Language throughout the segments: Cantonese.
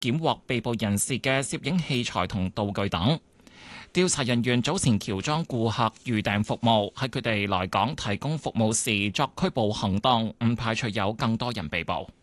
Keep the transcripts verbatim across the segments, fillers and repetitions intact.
檢獲被捕人士嘅攝影器材同道具等。調查人員早前喬裝顧客預訂服務，喺佢哋來港提供服務時作拘捕行動，唔排除有更多人被捕。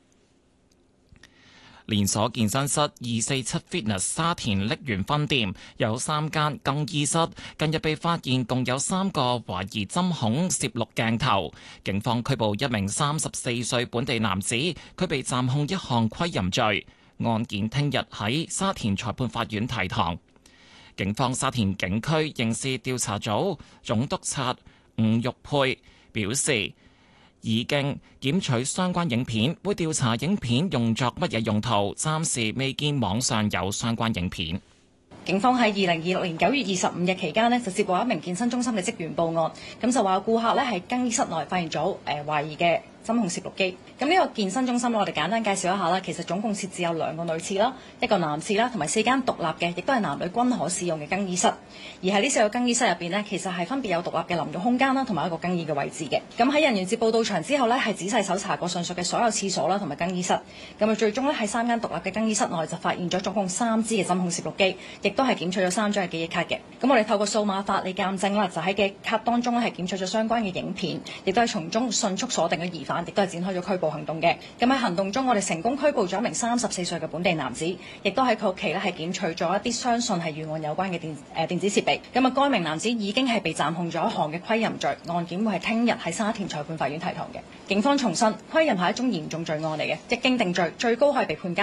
連鎖健身室二四七 Fitness 沙田瀝源分店有三間更衣室，近日被發現共有三個懷疑針孔攝錄鏡頭。警方拘捕一名三十四歲本地男子，佢被暫控一項窺淫罪。案件聽日喺沙田裁判法院提堂。警方沙田警區刑事調查組總督察吳玉佩表示，已經檢取相關影片，會調查影片用作乜嘢用途，暫時未見網上有相關影片。 警方喺二零二六年九月二十五日期間呢，就接獲一名健身中心嘅職員報案，咁就話顧客咧喺更衣室內發現咗誒、呃、懷疑嘅針孔攝錄機。咁呢個健身中心我哋簡單介紹一下啦。其實總共設置有兩個女廁啦，一個男廁啦，同埋四間獨立嘅，亦都係男女均可使用嘅更衣室。而喺呢四個更衣室入邊呢，其實係分別有獨立嘅淋浴空間啦，同埋一個更衣嘅位置嘅。咁喺人員接報到場之後呢，係仔細搜查過上述嘅所有廁所啦，同埋更衣室。咁啊，最終呢，喺三間獨立嘅更衣室內就發現咗總共三支嘅針孔攝錄機，亦都係檢取咗三張嘅記憶卡嘅。咁我哋透過數碼法理鑑證啦，就喺記憶卡當中咧係檢取咗相關嘅影片，亦都係從中迅速鎖定咗疑犯，亦都係展開咗拘捕行動嘅。咁喺行動中，我哋成功拘捕咗一名三十四歲嘅本地男子，亦都喺佢屋企咧係檢取咗一啲相信係與案有關嘅電誒、呃、電子設備。咁啊，該名男子已經係被暫控咗一項嘅窺淫罪，案件會係聽日喺沙田裁判法院提堂嘅。警方重申，窺淫係一宗嚴重罪案嚟嘅，一經定罪，最高可以被判監